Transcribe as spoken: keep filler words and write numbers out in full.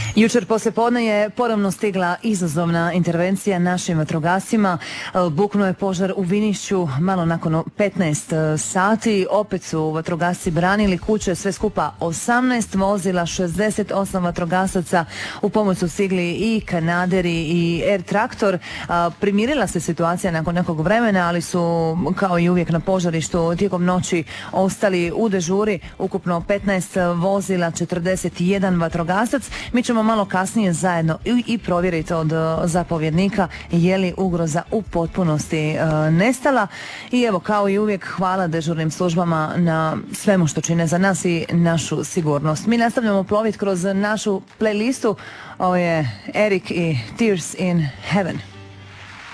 Jučer poslijepodne je ponovno stigla izazovna intervencija našim vatrogascima. Buknuo je požar u Vinišću malo nakon petnaest sati. Opet su vatrogasci branili kuće, sve skupa osamnaest vozila, šezdeset osam vatrogasaca. U pomoć su stigli i kanaderi i air traktor. Primirila se situacija nakon nekog vremena, ali su kao i uvijek na požarištu tijekom noći ostali u dežuri. Ukupno petnaest vozila, četrdeset jedan vatrogasac. Mi ćemo malo kasnije zajedno i, i provjeriti od zapovjednika je li ugroza u potpunosti e, nestala. I evo, kao i uvijek, hvala dežurnim službama na svemu što čine za nas i našu sigurnost. Mi nastavljamo ploviti kroz našu playlistu. Ovo je Erik i Tears in Heaven.